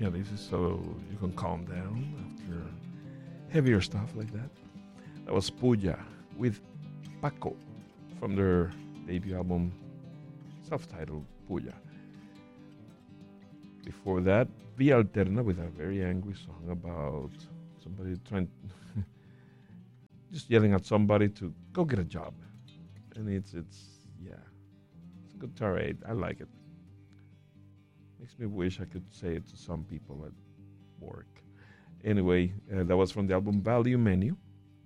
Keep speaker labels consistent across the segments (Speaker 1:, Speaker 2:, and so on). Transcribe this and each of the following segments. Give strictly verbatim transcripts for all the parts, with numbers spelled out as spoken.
Speaker 1: Yeah, this is so you can calm down after heavier stuff like that. That was Puya with Paco from their debut album, self-titled Puya. Before that, Via Alterna with a very angry song about somebody trying, just yelling at somebody to go get a job. And it's, it's yeah, it's a good tirade. I like it. Makes me wish I could say it to some people at work. Anyway, uh, that was from the album Value Menu.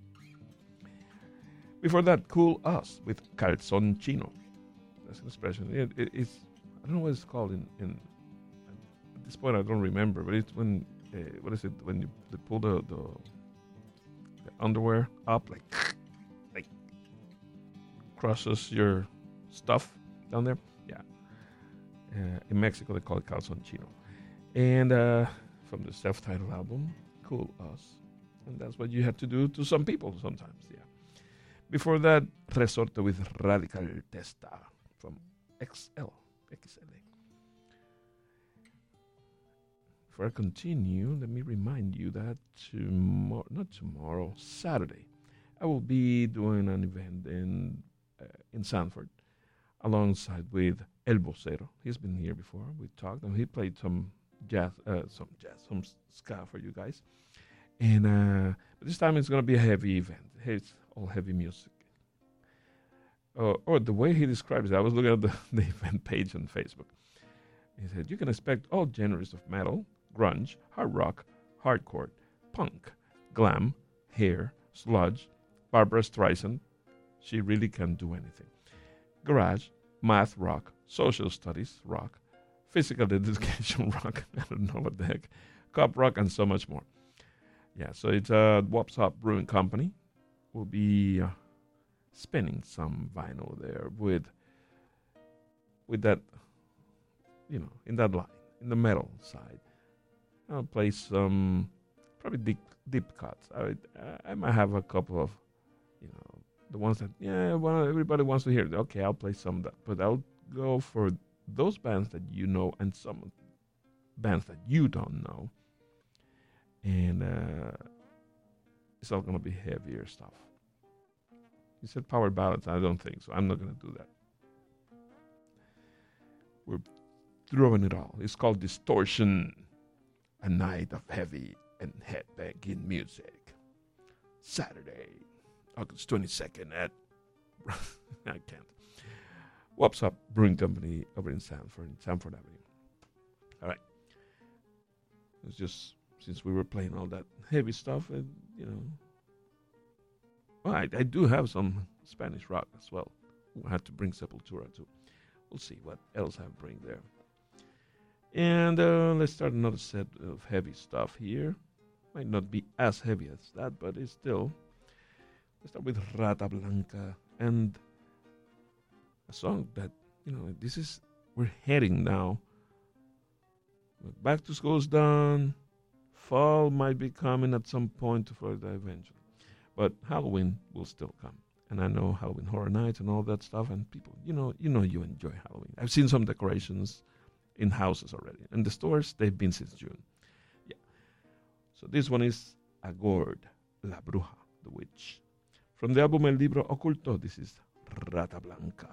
Speaker 1: Before that, Cool Us with Calzon Chino. That's an expression. It, it, it's, I don't know what it's called in, in, at this point I don't remember, but it's when, uh, what is it, when you they pull the, the, the underwear up, like, like, crushes your stuff down there. Yeah. Uh, in Mexico, they call it Calzon Chino. And uh, from the self-titled album, Cool Us. And that's what you have to do to some people sometimes, yeah. Before that, Resorte with Radical Testa from X L, X L A. Before I continue, let me remind you that tomorrow, not tomorrow, Saturday, I will be doing an event in uh, in Sanford alongside with El Vocero. He's been here before. We talked, and he played some jazz, uh, some jazz, some ska for you guys. And uh, but this time it's going to be a heavy event. It's all heavy music. Uh, or the way he describes it, I was looking at the, the event page on Facebook. He said, you can expect all genres of metal, grunge, hard rock, hardcore, punk, glam, hair, sludge, Barbara Streisand. She really can do anything. Garage, math rock, social studies rock, physical education rock, I don't know what the heck, cop rock, and so much more. Yeah, so it's a uh, Wops Up Brewing Company. We'll be uh, spinning some vinyl there with with that, you know, in that line, in the metal side. I'll play some probably deep, deep cuts. I, I might have a couple of, you know, the ones that, yeah, well, everybody wants to hear. Okay, I'll play some of that. But I'll go for those bands that you know and some bands that you don't know. And uh, it's all going to be heavier stuff. You said power ballads. I don't think so. I'm not going to do that. We're throwing it all. It's called Distortion. A night of heavy and headbanging music. Saturday, August twenty-second at... I can't. Wops Up Brewing Company over in Sanford, Sanford Avenue. All right. It's just... Since we were playing all that heavy stuff, and, you know, well, I, I do have some Spanish rock as well. I had to bring Sepultura too. We'll see what else I bring there. And uh, let's start another set of heavy stuff here. Might not be as heavy as that, but it's still. Let's start with Rata Blanca and a song that, you know, this is, we're heading now. Back to school's done. Fall might be coming at some point to Florida eventually. But Halloween will still come. And I know Halloween Horror Nights and all that stuff. And people, you know, you know you enjoy Halloween. I've seen some decorations in houses already. And the stores, they've been since June. Yeah. So this one is Agord, La Bruja, the Witch. From the album El Libro Oculto, this is Rata Blanca.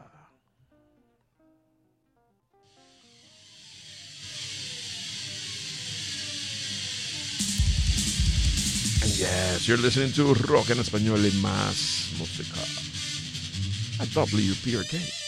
Speaker 1: Yes, you're listening to Rock en Español y Más Música at W P R K.